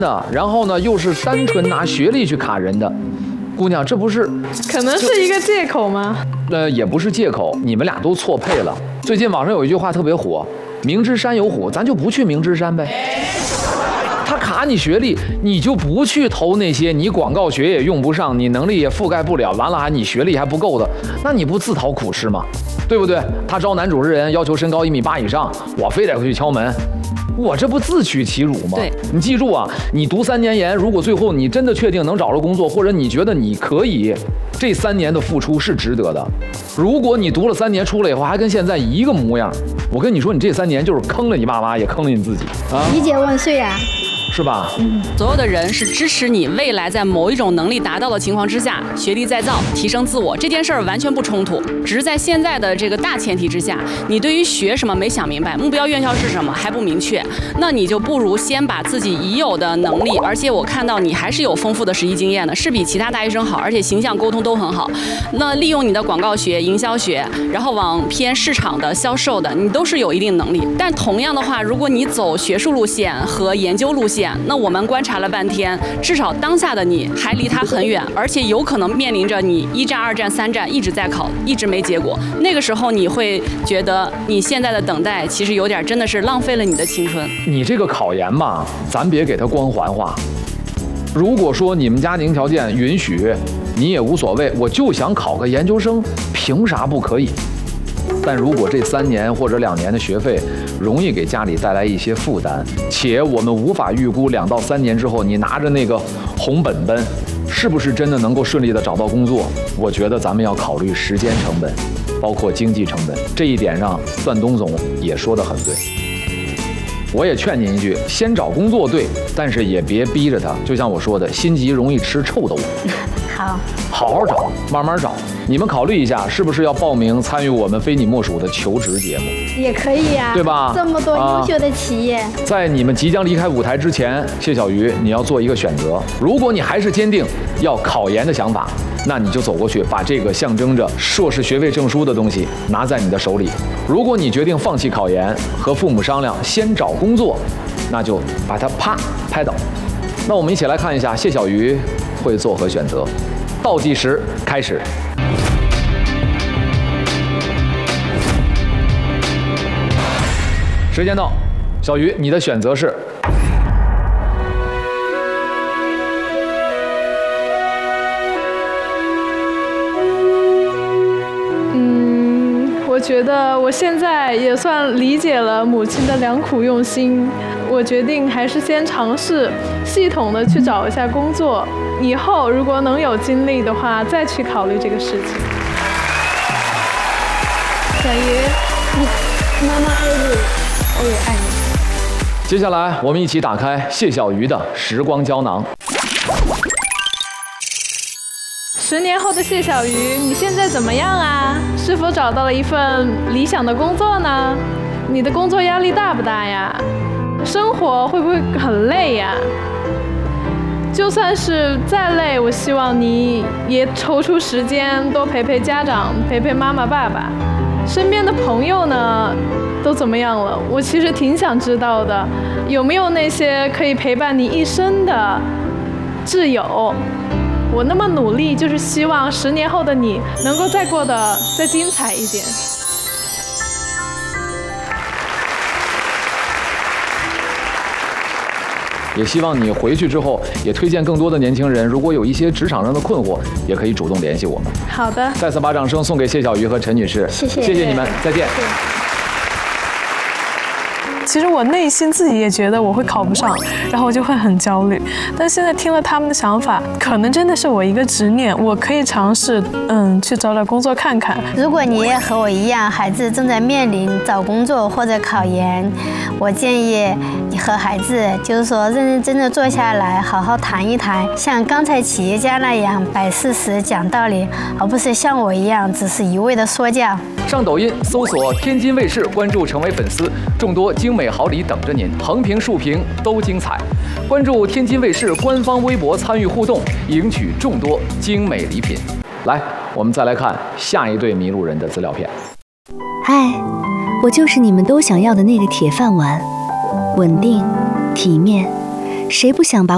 的，然后呢又是单纯拿学历去卡人的，姑娘，这不是可能是一个借口吗？ 也不是借口，你们俩都错配了。最近网上有一句话特别火，明知山有虎，咱就不去明知山呗。他卡你学历，你就不去投那些你广告学也用不上，你能力也覆盖不了，完了还你学历还不够的，那你不自讨苦吃吗？对不对？他招男主持人要求身高1.8米以上，我非得去敲门，我这不自取其辱吗？ 对， 你记住啊，你读3年研，如果最后你真的确定能找着工作，或者你觉得你可以，这3年的付出是值得的。如果你读了3年出来以后还跟现在一个模样，我跟你说，你这3年就是坑了你爸妈，也坑了你自己啊！ 理解万岁啊！ 是吧？ 所有的人是支持你未来在某一种能力达到的情况之下，学历再造、提升自我这件事儿完全不冲突，只是在现在的这个大前提之下，你对于学什么没想明白，目标院校是什么还不明确，那你就不如先把自己已有的能力，而且我看到你还是有丰富的实习经验的，是比其他大学生好，而且形象沟通都很好。那利用你的广告学、营销学，然后往偏市场的、销售的，你都是有一定能力。但同样的话，如果你走学术路线和研究路线，那我们观察了半天，至少当下的你还离他很远，而且有可能面临着你1战、2战、3战一直在考，一直没结果。那个时候你会觉得你现在的等待其实有点真的是浪费了你的青春。 你这个考研嘛，咱别给它光环化。如果说你们家庭条件允许，你也无所谓，我就想考个研究生，凭啥不可以？但如果这3年或者2年的学费容易给家里带来一些负担，且我们无法预估2到3年之后你拿着那个红本本，是不是真的能够顺利的找到工作？我觉得咱们要考虑时间成本，包括经济成本。这一点上，段东总也说得很对。我也劝您一句，先找工作对，但是也别逼着他。就像我说的，心急容易吃臭豆腐。 好， 好好找，慢慢找。你们考虑一下，是不是要报名参与我们非你莫属的求职节目？ 也可以呀， 对吧？ 这么多优秀的企业， 在你们即将离开舞台之前，谢小鱼，你要做一个选择。如果你还是坚定要考研的想法，那你就走过去，把这个象征着硕士学位证书的东西拿在你的手里。如果你决定放弃考研，和父母商量，先找工作，那就把它啪拍倒。那我们一起来看一下谢小鱼会作何选择。倒计时开始。时间到，小鱼，你的选择是？ 我觉得我现在也算理解了母亲的良苦用心，我决定还是先尝试系统的去找一下工作，以后如果能有精力的话，再去考虑这个事情。小鱼，妈妈爱你，我也爱你。 接下来我们一起打开谢小鱼的时光胶囊。 10年后的谢小鱼，你现在怎么样啊？是否找到了一份理想的工作呢？你的工作压力大不大呀？生活会不会很累呀？就算是再累，我希望你也抽出时间多陪陪家长，陪陪妈妈爸爸。身边的朋友呢，都怎么样了？我其实挺想知道的，有没有那些可以陪伴你一生的挚友？我那么努力，就是希望10年后的你能够再过得再精彩一点。 也希望你回去之后，也推荐更多的年轻人，如果有一些职场上的困惑，也可以主动联系我们。 好的， 再次把掌声送给谢小鱼和陈女士， 谢谢， 谢谢你们，再见。 其实我内心自己也觉得我会考不上，然后我就会很焦虑。但现在听了他们的想法，可能真的是我一个执念，我可以尝试，去找点工作看看。 如果你也和我一样，孩子正在面临找工作或者考研，我建议你和孩子就是说认认真真坐下来，好好谈一谈，像刚才企业家那样摆事实讲道理，而不是像我一样只是一味的说教。 上抖音搜索天津卫视，关注成为粉丝，众多精美好礼等着您，横屏竖屏都精彩。关注天津卫视官方微博参与互动，赢取众多精美礼品。来，我们再来看下一对迷路人的资料片。 嗨，我就是你们都想要的那个铁饭碗，稳定、体面，谁不想把